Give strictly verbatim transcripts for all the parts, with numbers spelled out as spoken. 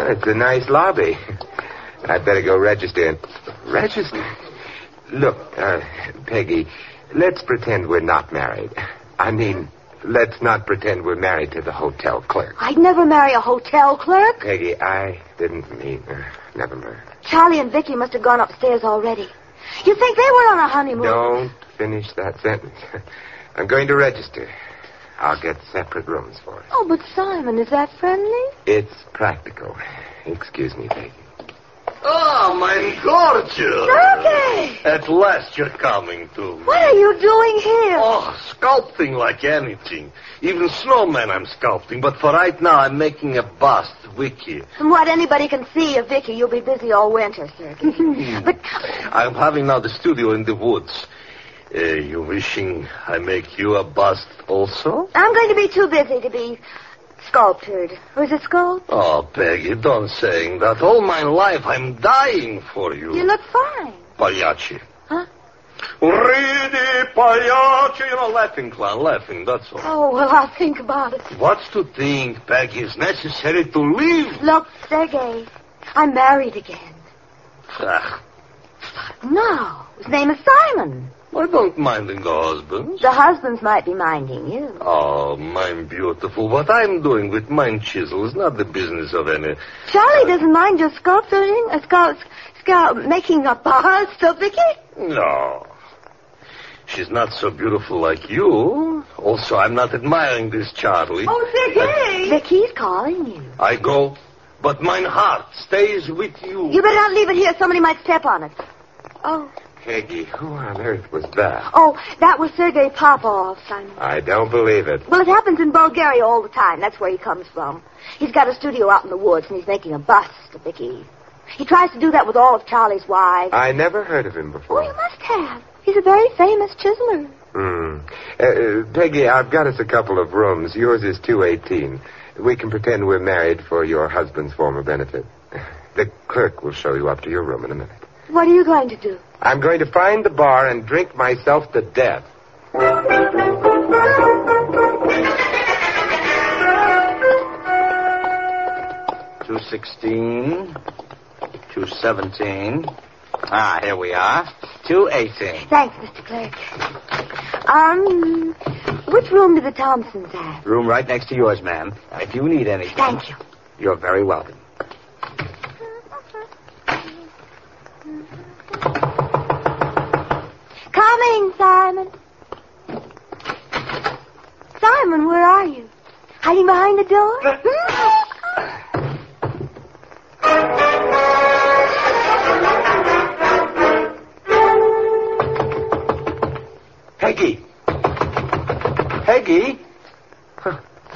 Well, it's a nice lobby. I'd better go register. Register? Look, uh, Peggy, let's pretend we're not married. I mean, let's not pretend we're married to the hotel clerk. I'd never marry a hotel clerk. Peggy, I didn't mean... Uh, never mind. Charlie and Vicky must have gone upstairs already. You think they were on a honeymoon? Don't finish that sentence. I'm going to register. I'll get separate rooms for us. Oh, but Simon, is that friendly? It's practical. Excuse me, Peggy. Oh, my gorgeous. Sergei! At last you're coming to me. What are you doing here? Oh, sculpting like anything. Even snowmen I'm sculpting. But for right now, I'm making a bust, Vicky. From what anybody can see of Vicky, you'll be busy all winter, Sergei. But... I'm having now the studio in the woods. Uh, you wishing I make you a bust also? I'm going to be too busy to be sculptured. Was it sculpt? Oh, Peggy, don't say that. All my life I'm dying for you. You look fine. Pagliacci. Huh? Ridi, Pagliacci. You know, laughing clown, laughing, that's all. Oh, well, I'll think about it. What's to think, Peggy? It's necessary to live. Look, Sergei, I'm married again. Ah, No, his name is Simon. I don't mind the husbands. The husbands might be minding you. Oh, mine beautiful. What I'm doing with mine chisel is not the business of any... Charlie doesn't mind your sculpting, a sculpt, sculpt, making a bust of Vicky? No. She's not so beautiful like you. Also, I'm not admiring this Charlie. Oh, Sergei! Vicky's calling you. I go, but mine heart stays with you. You better not leave it here. Somebody might step on it. Oh. Peggy, who on earth was that? Oh, that was Sergei Popov, Simon. I don't believe it. Well, it happens in Bulgaria all the time. That's where he comes from. He's got a studio out in the woods, and he's making a bust of Vicky. He tries to do that with all of Charlie's wives. I never heard of him before. Oh, you must have. He's a very famous chiseler. Hmm. Uh, uh, Peggy, I've got us a couple of rooms. Yours is two eighteen. We can pretend we're married for your husband's former benefit. The clerk will show you up to your room in a minute. What are you going to do? I'm going to find the bar and drink myself to death. two sixteen, two seventeen. Ah, here we are. two eighteen. Thanks, Mister Clerk. Um, which room do the Thompsons have? Room right next to yours, ma'am. If you need anything... Thank you. You're very welcome. Coming, Simon. Simon, where are you? Hiding behind the door? Peggy! Peggy? Huh.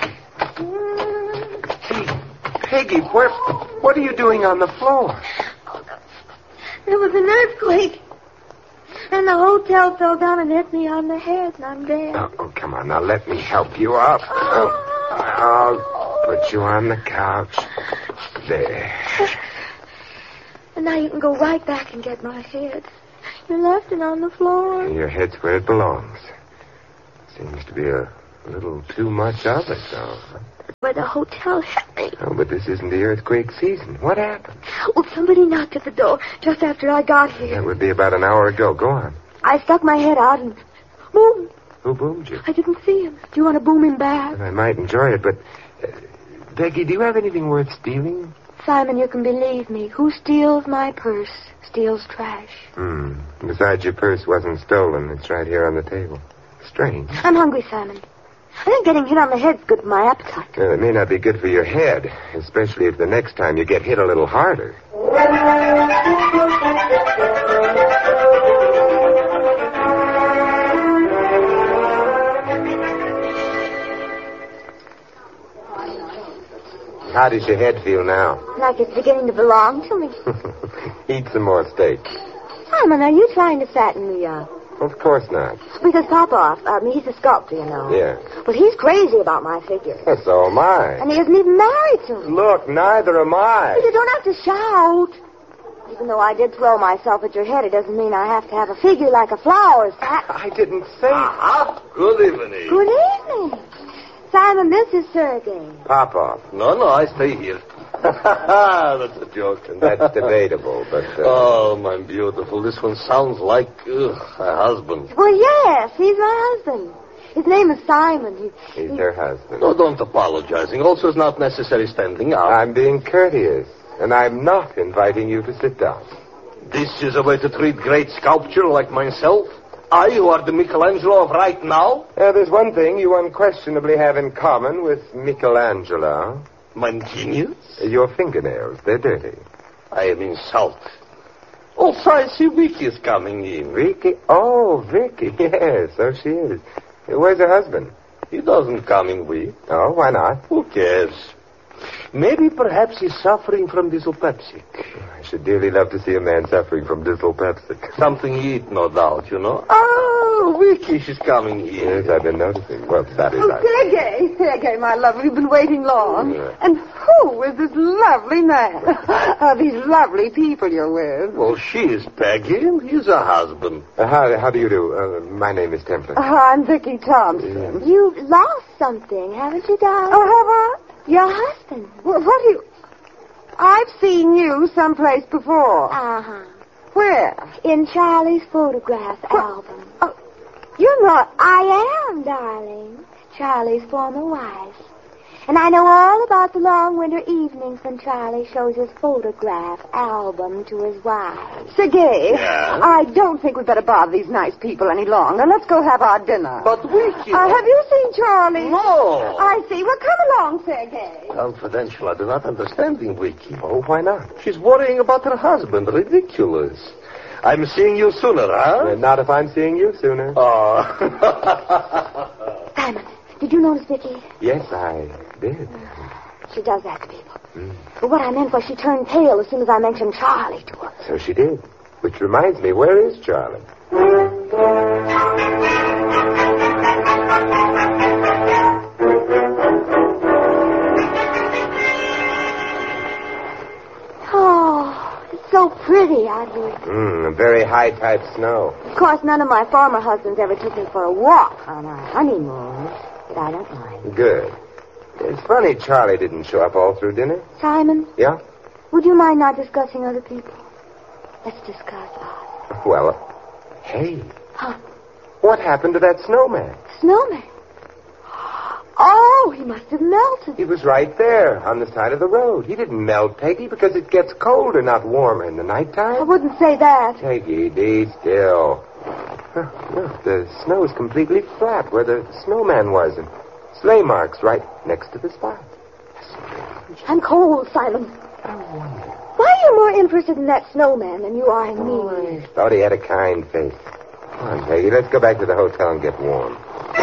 Hey, Peggy, where, what are you doing on the floor? There was an earthquake. And the hotel fell down and hit me on the head, and I'm dead. Oh, oh, come on, now let me help you up. Oh, I'll put you on the couch. There. And now you can go right back and get my head. You left it on the floor. Your head's where it belongs. Seems to be a little too much of it, though. But the hotel hit me. Oh, but this isn't the earthquake season. What happened? Well, somebody knocked at the door just after I got here. That would be about an hour ago. Go on. I stuck my head out and boom. Who boomed you? I didn't see him. Do you want to boom him back? I might enjoy it, but... Uh, Peggy, do you have anything worth stealing? Simon, you can believe me. Who steals my purse steals trash. Hmm. Besides, your purse wasn't stolen. It's right here on the table. Strange. I'm hungry, Simon. I think getting hit on the head's good for my appetite. Well, it may not be good for your head, especially if the next time you get hit a little harder. How does your head feel now? Like it's beginning to belong to me. Eat some more steak. Simon, are you trying to fatten me up? Of course not. Because Popoff, I mean, he's a sculptor, you know. Yeah. Well, he's crazy about my figure. Well, so am I. And he isn't even married to me. Look, neither am I. But you don't have to shout. Even though I did throw myself at your head, it doesn't mean I have to have a figure like a flower's hat. I didn't say... Ah, good evening. Good evening. Simon, this is Sergei. Popoff. No, no, I stay here. That's a joke. That's debatable, but... Uh... Oh, my beautiful, this one sounds like ugh, a husband. Well, yes, he's my husband. His name is Simon. He, He's he... her husband. No, don't apologizing. Also, it's not necessary standing up. I'm being courteous, and I'm not inviting you to sit down. This is a way to treat great sculpture like myself? I, who are the Michelangelo of right now? Uh, there's one thing you unquestionably have in common with Michelangelo. My genius? Your fingernails. They're dirty. I am insulted. Also, I see Vicky's coming in. Vicky? Oh, Vicky. Yes, so she is. Where's her husband? He doesn't come in with. Oh, why not? Who cares? Maybe perhaps he's suffering from dyspeptic. I should dearly love to see a man suffering from dyspeptic. Something he eat, no doubt, you know. Oh, Vicky, she's coming in. Yes, I've been noticing. Well, that is Oh, right. Sergei, Sergei, my love, we've been waiting long. Yeah. And who is this lovely man? uh, these lovely people you're with? Well, she is Peggy, and he's her husband. Uh, how, how do you do? Uh, my name is Templar. Uh, I'm Vicky Thompson. You've lost something, haven't you, darling? Oh, have I? Your husband. Well, what do you... I've seen you someplace before. Uh-huh. Where? In Charlie's photograph album. Oh, you're not... I am, darling. Charlie's former wife. And I know all about the long winter evenings when Charlie shows his photograph album to his wife. Sergei, Yeah? I don't think we'd better bother these nice people any longer. Let's go have our dinner. But Vicky... Uh, have you seen Charlie? No. I see. Well, come along, Sergei. Confidential, I do not understand him, Vicky. Oh, why not? She's worrying about her husband. Ridiculous. I'm seeing you sooner, huh? Uh, not if I'm seeing you sooner. Oh. Simon, did you notice Vicky? Yes, I did. She does that to people. Mm. But what I meant was she turned pale as soon as I mentioned Charlie to her. So she did. Which reminds me, where is Charlie? Oh, it's so pretty out here. Mm, a very high-type snow. Of course, none of my former husbands ever took me for a walk on our honeymoon, but I don't mind. Good. It's funny Charlie didn't show up all through dinner. Simon, Yeah? would you mind not discussing other people? Let's discuss us. Well, uh, hey, Huh? what happened to that snowman? Snowman. Oh, he must have melted. He was right there on the side of the road. He didn't melt, Peggy, because it gets colder, not warmer in the I nighttime. wouldn't say that. Peggy, be still. Huh, look, the snow is completely flat where the snowman was, and sleigh marks right next to the spot. I'm cold, Simon. I wonder. Why are you more interested in that snowman than you are in Oh, me? I thought he had a kind face. Come on, Peggy, let's go back to the hotel and get warm.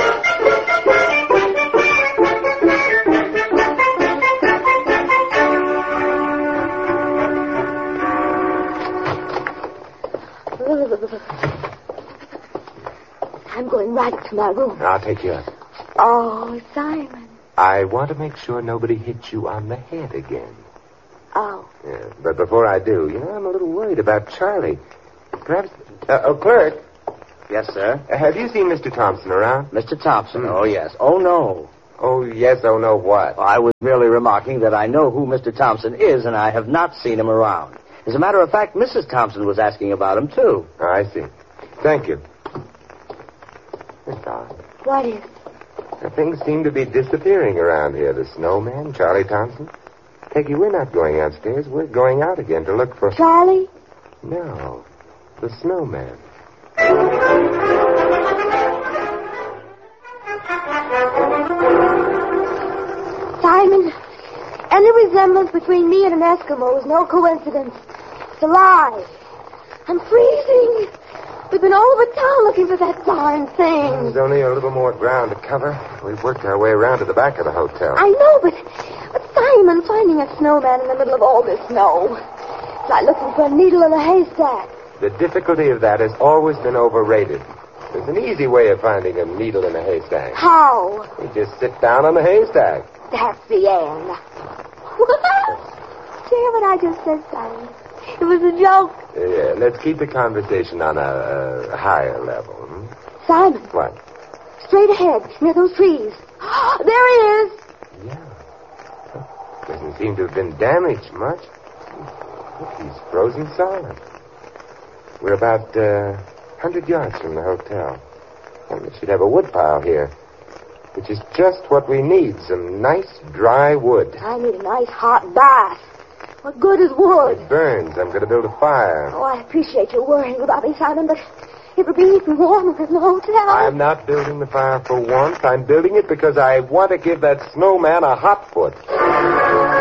I'm going right to my room. I'll take you up. Oh, Simon. I want to make sure nobody hits you on the head again. Oh. Yeah, but before I do, you know, I'm a little worried about Charlie. Perhaps... Uh, oh, clerk, Yes, sir. uh, have you seen Mister Thompson around? Mister Thompson. Hmm. Oh, yes. Oh, no. Oh, yes, oh, no, what? I was merely remarking that I know who Mister Thompson is, and I have not seen him around. As a matter of fact, Missus Thompson was asking about him, too. Oh, I see. Thank you. That's odd. What is? Uh, Things seem to be disappearing around here. The snowman, Charlie Thompson. Peggy, we're not going upstairs. We're going out again to look for... Charlie? No, the snowman. Simon, any resemblance between me and an Eskimo is no coincidence. It's a lie. I'm freezing. We've been all over town looking for that darn thing. There's only a little more ground to cover. We've worked our way around to the back of the hotel. I know, but, but Simon, finding a snowman in the middle of all this snow, it's like looking for a needle in a haystack. The difficulty of that has always been overrated. There's an easy way of finding a needle in a haystack. How? You just sit down on the haystack. That's the end. What? Did you hear what I just said, Simon? It was a joke. Yeah, let's keep the conversation on a, a higher level. Hmm? Simon, What? straight ahead, near those trees. There he is. Yeah. Doesn't seem to have been damaged much. Look, he's frozen solid. We're about uh, one hundred yards from the hotel. And we should have a wood pile here, which is just what we need, some nice dry wood. I need a nice hot bath. What good is wood? It burns. I'm going to build a fire. Oh, I appreciate your worrying about me, Simon, but it would be even warmer in the hotel. I'm not building the fire for warmth. I'm building it because I want to give that snowman a hot foot.